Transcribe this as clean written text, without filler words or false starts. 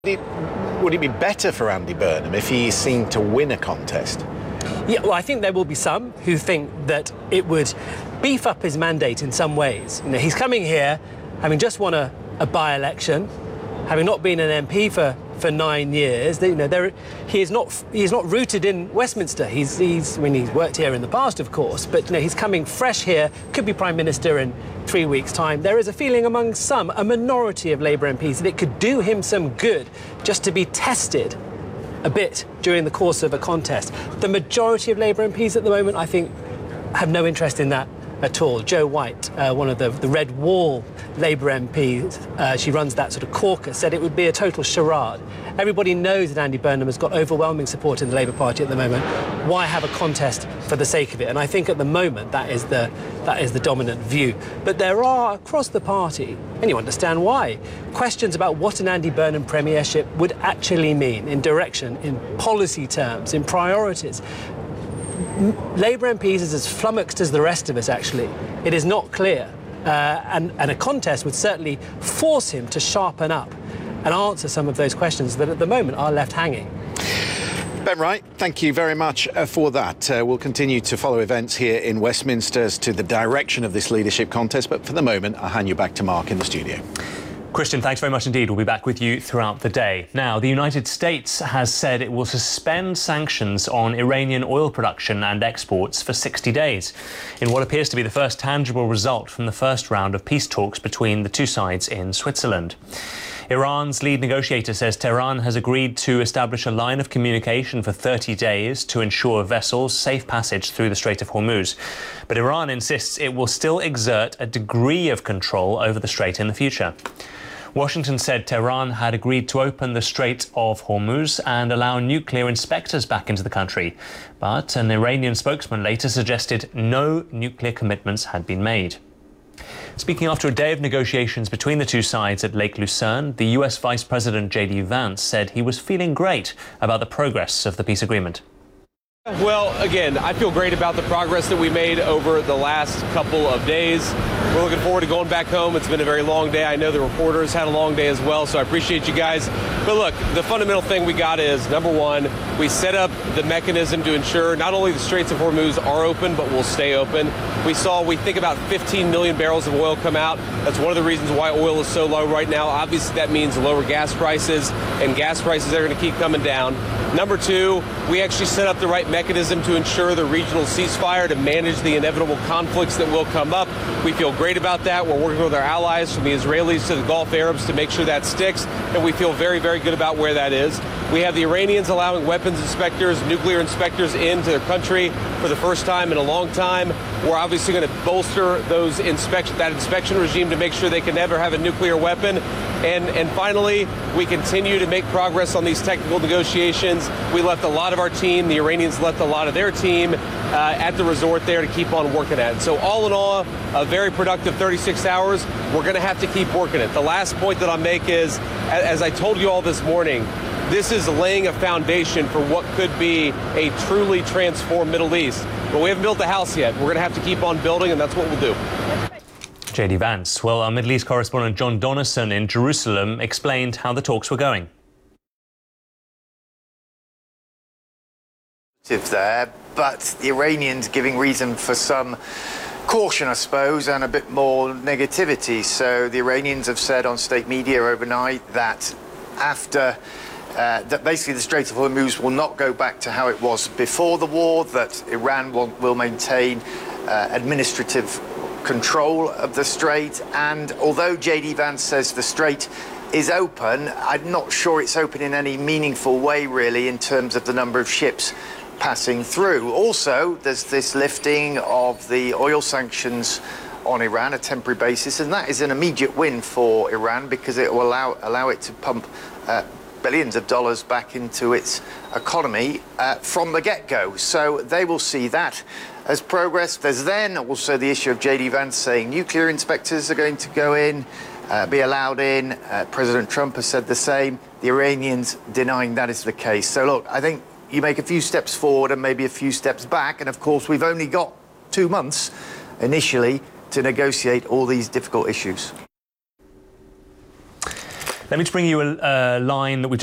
Would it be better for Andy Burnham if he seemed to win a contest? Yeah, well, I think there will be some who think that it would beef up his mandate in some ways. You know, he's coming here having just won a by-election, having not been an MP for 9 years. You know, he is not rooted in Westminster. He's worked here in the past, of course, but you know, he's coming fresh here, could be Prime Minister in 3 weeks' time. There is a feeling among some, a minority of Labour MPs, that it could do him some good just to be tested a bit during the course of a contest. The majority of Labour MPs at the moment, I think, have no interest in that at all. Jo White, one of the Red Wall Labour MPs, she runs that sort of caucus, said it would be a total charade. Everybody knows that Andy Burnham has got overwhelming support in the Labour Party at the moment. Why have a contest for the sake of it? And I think at the moment that is the dominant view. But there are, across the party, and you understand why, questions about what an Andy Burnham premiership would actually mean in direction, in policy terms, in priorities. Labour MPs is as flummoxed as the rest of us, actually. It is not clear. And a contest would certainly force him to sharpen up and answer some of those questions that at the moment are left hanging. Ben Wright, thank you very much for that. We'll continue to follow events here in Westminster as to the direction of this leadership contest, but for the moment, I'll hand you back to Mark in the studio. Christian, thanks very much indeed. We'll be back with you throughout the day. Now, the United States has said it will suspend sanctions on Iranian oil production and exports for 60 days, in what appears to be the first tangible result from the first round of peace talks between the two sides in Switzerland. Iran's lead negotiator says Tehran has agreed to establish a line of communication for 30 days to ensure vessels safe passage through the Strait of Hormuz. But Iran insists it will still exert a degree of control over the strait in the future. Washington said Tehran had agreed to open the Strait of Hormuz and allow nuclear inspectors back into the country. But an Iranian spokesman later suggested no nuclear commitments had been made. Speaking after a day of negotiations between the two sides at Lake Lucerne, the US Vice President J.D. Vance said he was feeling great about the progress of the peace agreement. Well, again, I feel great about the progress that we made over the last couple of days. We're looking forward to going back home. It's been a very long day. I know the reporters had a long day as well, so I appreciate you guys. But look, the fundamental thing we got is, number one, we set up the mechanism to ensure not only the Straits of Hormuz are open, but will stay open. We think about 15 million barrels of oil come out. That's one of the reasons why oil is so low right now. Obviously, that means lower gas prices, and gas prices are going to keep coming down. Number two, we actually set up the right mechanism to ensure the regional ceasefire to manage the inevitable conflicts that will come up. We feel great about that. We're working with our allies, from the Israelis to the Gulf Arabs, to make sure that sticks, and we feel very, very good about where that is. We have the Iranians allowing weapons inspectors, nuclear inspectors into their country for the first time in a long time. We're obviously going to bolster that inspection regime to make sure they can never have a nuclear weapon. And finally, we continue to make progress on these technical negotiations. We left a lot of our team, the Iranians left a lot of their team at the resort there to keep on working at it. So all in all, a very productive 36 hours. We're going to have to keep working it. The last point that I'll make is, as I told you all this morning, this is laying a foundation for what could be a truly transformed Middle East. But we haven't built the house yet. We're going to have to keep on building, and that's what we'll do. J.D. Vance. Well, our Middle East correspondent John Donison in Jerusalem explained how the talks were going. There, but the Iranians giving reason for some caution, I suppose, and a bit more negativity. So the Iranians have said on state media overnight that that basically the Strait of Hormuz will not go back to how it was before the war, that Iran will maintain administrative control of the strait. And although J.D. Vance says the strait is open, I'm not sure it's open in any meaningful way, really, in terms of the number of ships passing through. Also, there's this lifting of the oil sanctions on Iran, a temporary basis, and that is an immediate win for Iran because it will allow it to pump billions of dollars back into its economy from the get-go. So they will see that as progress. There's then also the issue of J.D. Vance saying nuclear inspectors are going to go in, be allowed in. President Trump has said the same. The Iranians denying that is the case. So look, I think you make a few steps forward and maybe a few steps back. And of course, we've only got 2 months initially to negotiate all these difficult issues. Let me just bring you a line that we